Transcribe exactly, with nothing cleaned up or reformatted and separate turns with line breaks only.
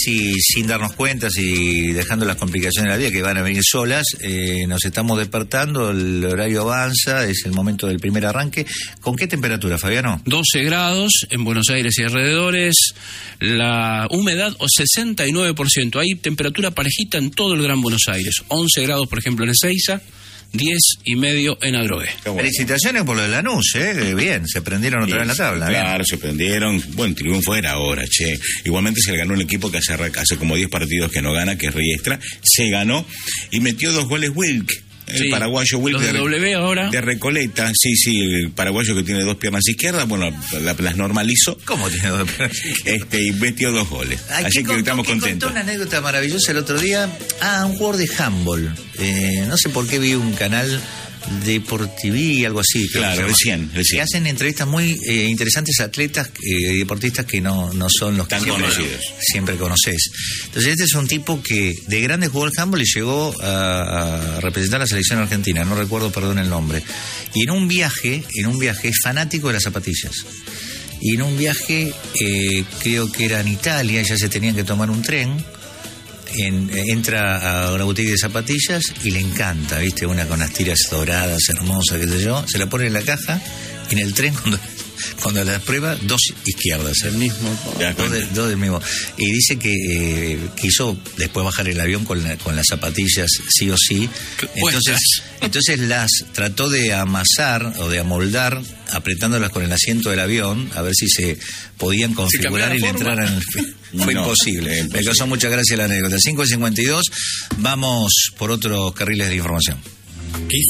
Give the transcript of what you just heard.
y sin darnos cuenta y dejando las complicaciones de la vida que van a venir solas, eh, nos estamos despertando, el horario avanza, es el momento del primer arranque. ¿Con qué temperatura, Fabiano?
doce grados en Buenos Aires y alrededores, la humedad o sesenta y nueve por ciento, hay temperatura parejita en todo el Gran Buenos Aires, once grados por ejemplo en Ezeiza, diez y medio en Adrogué.
Bueno. Felicitaciones por lo de Lanús, ¿eh? Bien, se prendieron otra vez en la tabla.
Claro,
bien.
se prendieron. Buen triunfo era ahora, che. Igualmente se le ganó un equipo que hace, hace como diez partidos que no gana, que es Riestra. Se ganó y metió dos goles Wilk. El
Sí,
paraguayo Wilk
de,
de,
W ahora.
de Recoleta. Sí, sí, el paraguayo que tiene dos piernas izquierdas. Bueno, la, las normalizó.
¿Cómo tiene dos piernas?
Este, y metió dos goles.
Ay,
Así que
contó,
estamos contentos.
Contó una anécdota maravillosa el otro día. Ah, un jugador de handball. Eh, no sé por qué vi un canal Deportiví, algo así.
Claro, recién, recién.
Que hacen entrevistas muy eh, interesantes a atletas y eh, deportistas que no, no son los
tan
que siempre,
conocidos.
Siempre conoces. Entonces este es un tipo que de grande jugó al handball y llegó a, a representar a la selección argentina, no recuerdo, perdón, el nombre. Y en un viaje, en un viaje es fanático de las zapatillas. Y en un viaje, eh, creo que era en Italia, ya se tenían que tomar un tren. En, entra a una boutique de zapatillas y le encanta, ¿viste? Una con las tiras doradas, hermosas, qué sé yo. Se la pone en la caja y en el tren, cuando, cuando la prueba, dos izquierdas, el mismo, dos, de, dos del mismo. Y dice que eh, quiso después bajar el avión con, la, con las zapatillas sí o sí. Entonces, entonces las trató de amasar o de amoldar, apretándolas con el asiento del avión, a ver si se podían configurar y le entraran en el... Fue no, imposible. imposible. Me causó mucha gracia la anécdota. cinco cincuenta y dos, vamos por otros carriles de información.